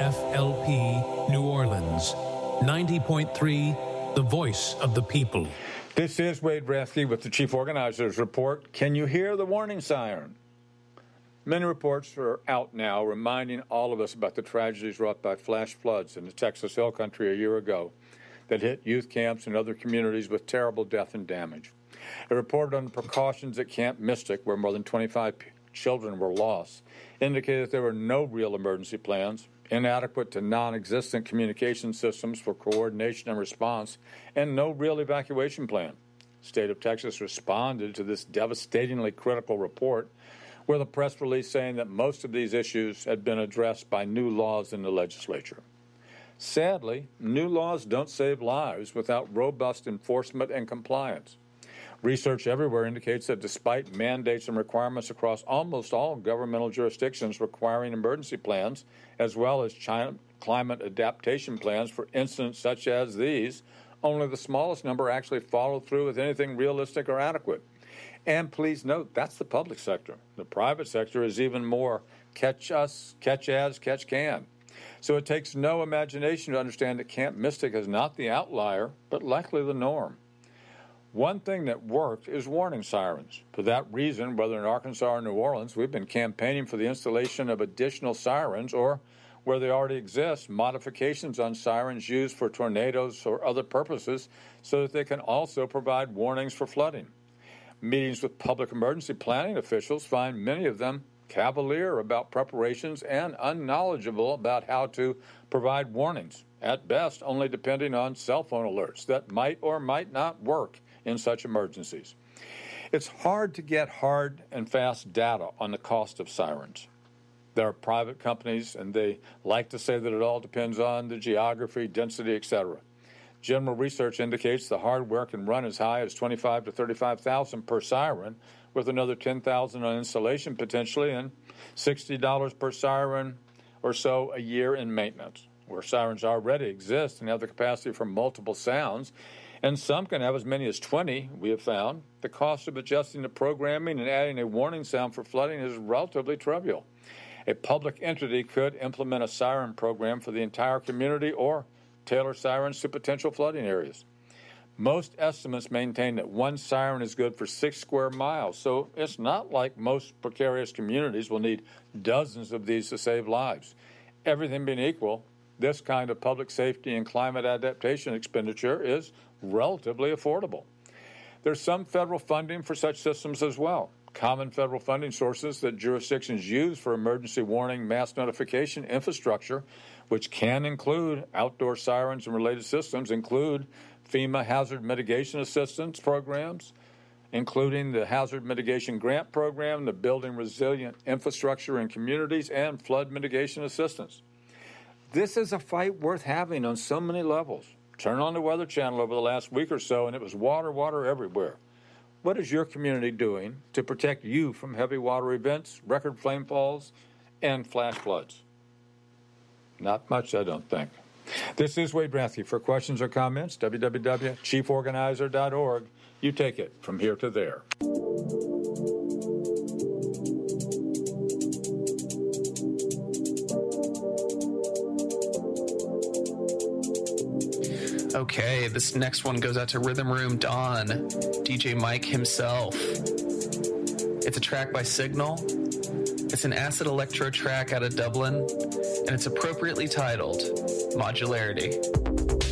KFLP New Orleans, 90.3, the voice of the people. This is Wade Rathke with the Chief Organizer's Report. Can you hear the warning siren? Many reports are out now reminding all of us about the tragedies wrought by flash floods in the Texas Hill Country a year ago that hit youth camps and other communities with terrible death and damage. It reported on the precautions at Camp Mystic, where more than 25 children were lost, indicated that there were no real emergency plans, inadequate to non-existent communication systems for coordination and response, and no real evacuation plan. The state of Texas responded to this devastatingly critical report with a press release saying that most of these issues had been addressed by new laws in the legislature. Sadly, new laws don't save lives without robust enforcement and compliance. Research everywhere indicates that despite mandates and requirements across almost all governmental jurisdictions requiring emergency plans, as well as climate adaptation plans for incidents such as these, only the smallest number actually follow through with anything realistic or adequate. And please note, that's the public sector. The private sector is even more catch us, catch as, catch can. So it takes no imagination to understand that Camp Mystic is not the outlier, but likely the norm. One thing that worked is warning sirens. For that reason, whether in Arkansas or New Orleans, we've been campaigning for the installation of additional sirens or, where they already exist, modifications on sirens used for tornadoes or other purposes so that they can also provide warnings for flooding. Meetings with public emergency planning officials find many of them cavalier about preparations and unknowledgeable about how to provide warnings, at best only depending on cell phone alerts that might or might not work in such emergencies. It's hard to get hard and fast data on the cost of sirens. There are private companies, and they like to say that it all depends on the geography, density, etc. General research indicates the hardware can run as high as $25,000 to $35,000 per siren, with another $10,000 on installation potentially, and $60 per siren or so a year in maintenance. Where sirens already exist and have the capacity for multiple sounds, and some can have as many as 20, we have found, the cost of adjusting the programming and adding a warning sound for flooding is relatively trivial. A public entity could implement a siren program for the entire community or tailor sirens to potential flooding areas. Most estimates maintain that one siren is good for 6 square miles, so it's not like most precarious communities will need dozens of these to save lives. Everything being equal, this kind of public safety and climate adaptation expenditure is relatively affordable. There's some federal funding for such systems as well. Common federal funding sources that jurisdictions use for emergency warning mass notification infrastructure, which can include outdoor sirens and related systems, include FEMA Hazard Mitigation Assistance programs, including the Hazard Mitigation Grant Program, the Building Resilient Infrastructure in Communities, and Flood Mitigation Assistance. This is a fight worth having on so many levels. Turn on the Weather Channel over the last week or so, and it was water everywhere. What is your community doing to protect you from heavy water events, record flame falls, and flash floods? Not much, I don't think. This is Wade Rathke. For questions or comments, www.chieforganizer.org. You take it from here to there. Okay, this next one goes out to Rhythm Room Don, DJ Mike himself. It's a track by Signal. It's an acid electro track out of Dublin, and it's appropriately titled Modularity.